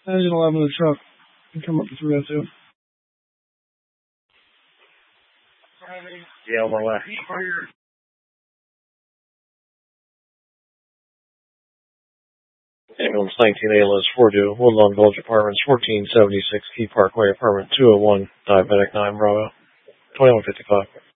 Engine 11 in the truck. You can come up to 302. Yeah, on my way. Ambulance 19 ALS 42, Woodlawn Village Apartments, 1476 Key Parkway, Apartment 201, Diabetic 9 Bravo, 2155.